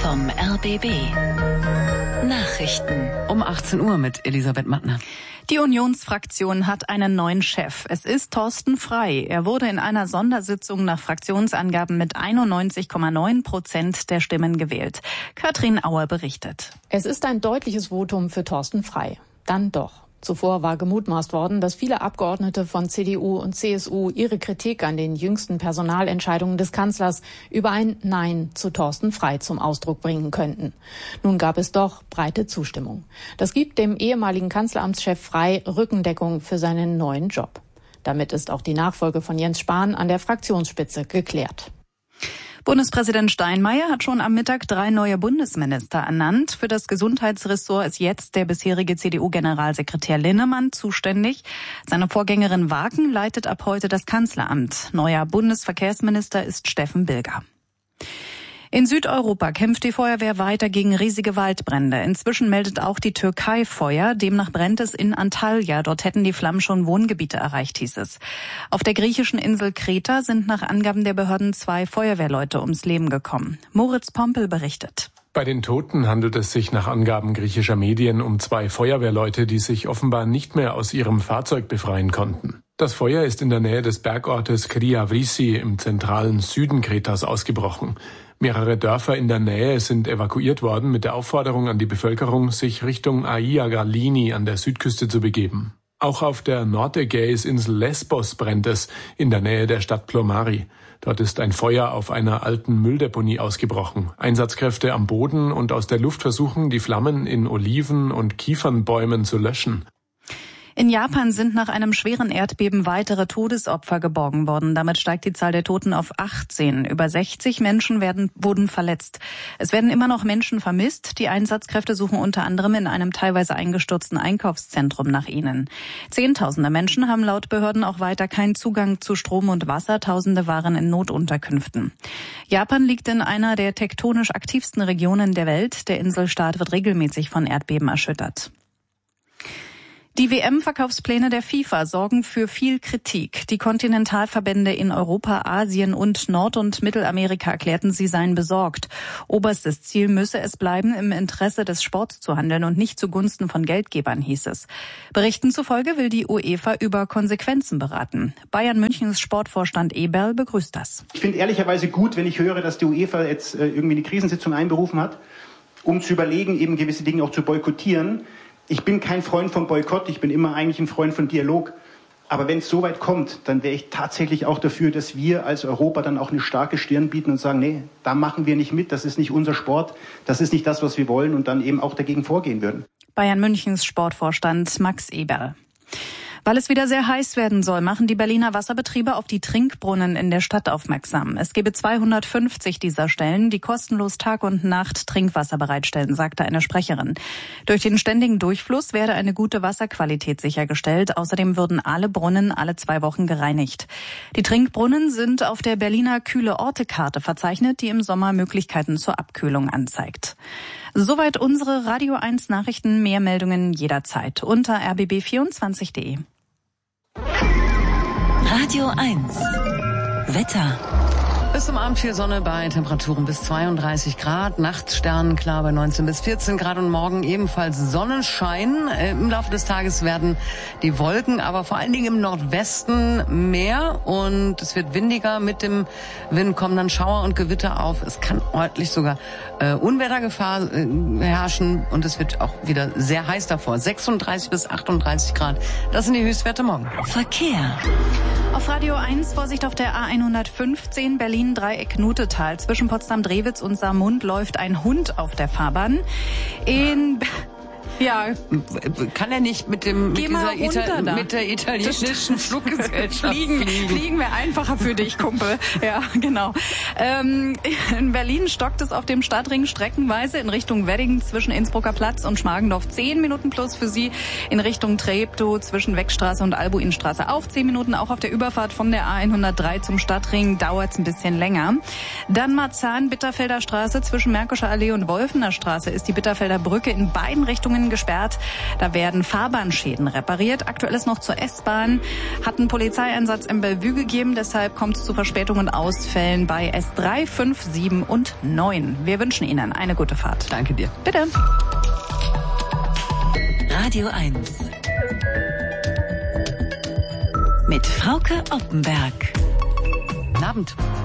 vom RBB. Nachrichten um 18 Uhr mit Elisabeth Mattner. Die Unionsfraktion hat einen neuen Chef. Es ist Thorsten Frey. Er wurde in einer Sondersitzung nach Fraktionsangaben mit 91,9% der Stimmen gewählt. Katrin Auer berichtet. Es ist ein deutliches Votum für Thorsten Frey. Dann doch. Zuvor war gemutmaßt worden, dass viele Abgeordnete von CDU und CSU ihre Kritik an den jüngsten Personalentscheidungen des Kanzlers über ein Nein zu Thorsten Frey zum Ausdruck bringen könnten. Nun gab es doch breite Zustimmung. Das gibt dem ehemaligen Kanzleramtschef Frey Rückendeckung für seinen neuen Job. Damit ist auch die Nachfolge von Jens Spahn an der Fraktionsspitze geklärt. Bundespräsident Steinmeier hat schon am Mittag 3 neue Bundesminister ernannt. Für das Gesundheitsressort ist jetzt der bisherige CDU-Generalsekretär Linnemann zuständig. Seine Vorgängerin Waken leitet ab heute das Kanzleramt. Neuer Bundesverkehrsminister ist Steffen Bilger. In Südeuropa kämpft die Feuerwehr weiter gegen riesige Waldbrände. Inzwischen meldet auch die Türkei Feuer. Demnach brennt es in Antalya. Dort hätten die Flammen schon Wohngebiete erreicht, hieß es. Auf der griechischen Insel Kreta sind nach Angaben der Behörden 2 Feuerwehrleute ums Leben gekommen. Moritz Pompel berichtet. Bei den Toten handelt es sich nach Angaben griechischer Medien um 2 Feuerwehrleute, die sich offenbar nicht mehr aus ihrem Fahrzeug befreien konnten. Das Feuer ist in der Nähe des Bergortes Kriavrisi im zentralen Süden Kretas ausgebrochen. Mehrere Dörfer in der Nähe sind evakuiert worden mit der Aufforderung an die Bevölkerung, sich Richtung Aia Galini an der Südküste zu begeben. Auch auf der Nordägäisinsel Lesbos brennt es in der Nähe der Stadt Plomari. Dort ist ein Feuer auf einer alten Mülldeponie ausgebrochen. Einsatzkräfte am Boden und aus der Luft versuchen, die Flammen in Oliven- und Kiefernbäumen zu löschen. In Japan sind nach einem schweren Erdbeben weitere Todesopfer geborgen worden. Damit steigt die Zahl der Toten auf 18. Über 60 Menschen wurden verletzt. Es werden immer noch Menschen vermisst. Die Einsatzkräfte suchen unter anderem in einem teilweise eingestürzten Einkaufszentrum nach ihnen. Zehntausende Menschen haben laut Behörden auch weiter keinen Zugang zu Strom und Wasser. Tausende waren in Notunterkünften. Japan liegt in einer der tektonisch aktivsten Regionen der Welt. Der Inselstaat wird regelmäßig von Erdbeben erschüttert. Die WM-Verkaufspläne der FIFA sorgen für viel Kritik. Die Kontinentalverbände in Europa, Asien und Nord- und Mittelamerika erklärten, sie seien besorgt. Oberstes Ziel müsse es bleiben, im Interesse des Sports zu handeln und nicht zugunsten von Geldgebern, hieß es. Berichten zufolge will die UEFA über Konsequenzen beraten. Bayern Münchens Sportvorstand Eberl begrüßt das. Ich finde ehrlicherweise gut, wenn ich höre, dass die UEFA jetzt irgendwie eine Krisensitzung einberufen hat, um zu überlegen, eben gewisse Dinge auch zu boykottieren. Ich bin kein Freund von Boykott, ich bin immer eigentlich ein Freund von Dialog. Aber wenn es so weit kommt, dann wäre ich tatsächlich auch dafür, dass wir als Europa dann auch eine starke Stirn bieten und sagen, nee, da machen wir nicht mit, das ist nicht unser Sport, das ist nicht das, was wir wollen und dann eben auch dagegen vorgehen würden. Bayern Münchens Sportvorstand Max Eberl. Weil es wieder sehr heiß werden soll, machen die Berliner Wasserbetriebe auf die Trinkbrunnen in der Stadt aufmerksam. Es gebe 250 dieser Stellen, die kostenlos Tag und Nacht Trinkwasser bereitstellen, sagte eine Sprecherin. Durch den ständigen Durchfluss werde eine gute Wasserqualität sichergestellt. Außerdem würden alle Brunnen alle 2 Wochen gereinigt. Die Trinkbrunnen sind auf der Berliner Kühle-Orte-Karte verzeichnet, die im Sommer Möglichkeiten zur Abkühlung anzeigt. Soweit unsere Radio 1 Nachrichten. Mehr Meldungen jederzeit unter rbb24.de. Radio 1 Wetter. Bis zum Abend viel Sonne bei Temperaturen bis 32 Grad. Nachts sternenklar bei 19 bis 14 Grad und morgen ebenfalls Sonnenschein. Im Laufe des Tages werden die Wolken, aber vor allen Dingen im Nordwesten mehr und es wird windiger. Mit dem Wind kommen dann Schauer und Gewitter auf. Es kann örtlich sogar Unwettergefahr herrschen und es wird auch wieder sehr heiß davor. 36 bis 38 Grad. Das sind die Höchstwerte morgen. Verkehr. Auf Radio 1 Vorsicht auf der A115 Berlin-Dreieck-Nutetal. Zwischen Potsdam-Drewitz und Saarmund läuft ein Hund auf der Fahrbahn. Ja. Kann er nicht mit der italienischen Fluggesellschaft fliegen wäre einfacher für dich, Kumpel. Ja, genau. In Berlin stockt es auf dem Stadtring streckenweise in Richtung Wedding zwischen Innsbrucker Platz und Schmargendorf 10 Minuten plus für Sie. In Richtung Treptow zwischen Weckstraße und Albuinstraße auch 10 Minuten. Auch auf der Überfahrt von der A103 zum Stadtring dauert es ein bisschen länger. Dann Marzahn, Bitterfelder Straße zwischen Märkischer Allee und Wolfener Straße ist die Bitterfelder Brücke in beiden Richtungen gesperrt. Da werden Fahrbahnschäden repariert. Aktuell ist noch zur S-Bahn. Hat einen Polizeieinsatz im Bellevue gegeben. Deshalb kommt es zu Verspätungen und Ausfällen bei S3, 5, 7 und 9. Wir wünschen Ihnen eine gute Fahrt. Danke dir. Bitte. Radio 1 mit Frauke Oppenberg. Guten Abend.